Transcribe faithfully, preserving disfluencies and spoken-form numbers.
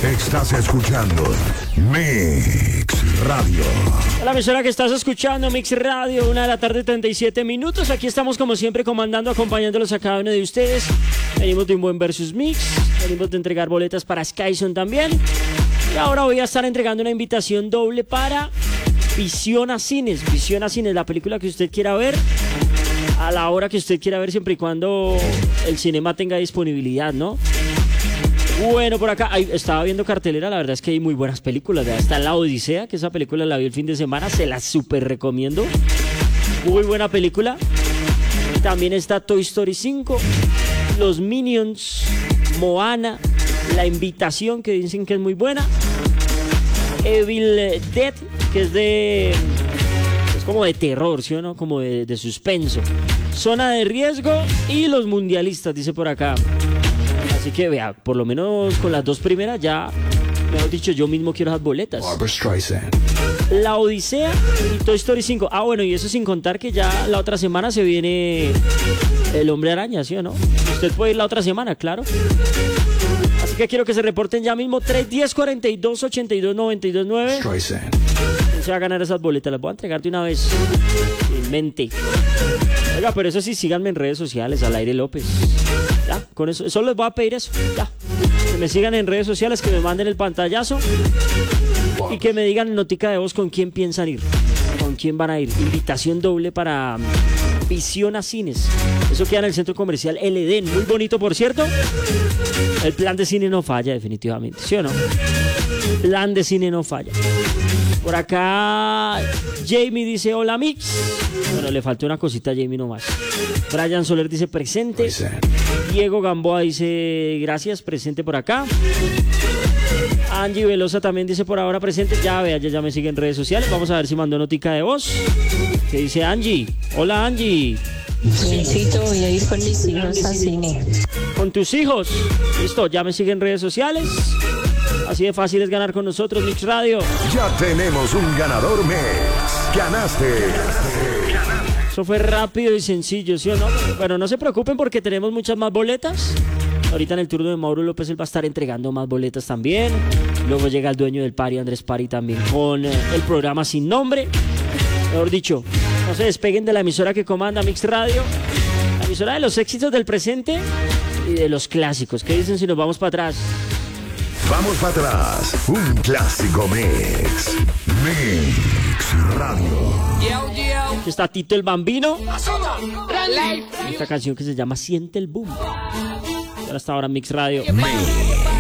Estás escuchando Mix Radio. La emisora que estás escuchando, Mix Radio, una de la tarde, treinta y siete minutos. Aquí estamos como siempre comandando, acompañándolos a cada uno de ustedes. Venimos de un buen versus Mix, venimos de entregar boletas para Skyzone también. Y ahora voy a estar entregando una invitación doble para Visión a Cines. Visión a Cines, la película que usted quiera ver, a la hora que usted quiera ver, siempre y cuando el cinema tenga disponibilidad, ¿no? Bueno, por acá ay, estaba viendo cartelera, la verdad es que hay muy buenas películas. Está La Odisea, que esa película la vi el fin de semana, se la súper recomiendo. Muy buena película. También está Toy Story cinco, Los Minions, Moana, La Invitación, que dicen que es muy buena. Evil Dead, que es de... es como de terror, ¿sí o no? Como de, de suspenso. Zona de Riesgo y Los Mundialistas, dice por acá. Así que vea, por lo menos con las dos primeras ya, mejor dicho, yo mismo quiero las boletas. La Odisea y Toy Story cinco. Ah, bueno, y eso sin contar que ya la otra semana se viene El Hombre Araña, ¿sí o no? Usted puede ir la otra semana, claro. Así que quiero que se reporten ya mismo. Tres diez, cuarenta y dos, ochenta y dos, noventa y dos, nueve. Se va a ganar esas boletas, las voy a entregar de una vez. En mente. Oiga, pero eso sí, síganme en redes sociales, Al Aire López. Ya, con eso, solo les voy a pedir eso. Ya, que me sigan en redes sociales, que me manden el pantallazo y que me digan en notica de voz con quién piensan ir, con quién van a ir. Invitación doble para Visión a Cines. Eso queda en el centro comercial El Edén, muy bonito, por cierto. El plan de cine no falla, definitivamente, ¿sí o no? Plan de cine no falla. Por acá Jamie dice hola Mix. Bueno, le faltó una cosita a Jamie nomás. Brian Soler dice presente. Diego Gamboa dice gracias, presente por acá. Angie Velosa también dice por ahora presente. Ya vea, ya, ya me sigue en redes sociales. Vamos a ver si mandó notica de voz. ¿Qué dice Angie? Hola Angie. Necesito, voy a ir con mis hijos al cine. ¿Con tus hijos? Listo, ya me sigue en redes sociales. Así de fácil es ganar con nosotros, Mix Radio. Ya tenemos un ganador, Mix. Ganaste. Eso fue rápido y sencillo, ¿sí o no? Bueno, no se preocupen porque tenemos muchas más boletas. Ahorita en el turno de Mauro López él va a estar entregando más boletas también. Luego llega el dueño del Party, Andrés Party, también con el programa Sin Nombre. Mejor dicho, no se despeguen de la emisora que comanda Mix Radio. La emisora de los éxitos del presente y de los clásicos. ¿Qué dicen si nos vamos para atrás? Vamos para atrás, un clásico Mix. Mix Radio. Aquí está Tito el Bambino. Esta canción que se llama Siente el Boom. Ahora está ahora Mix Radio. Mix.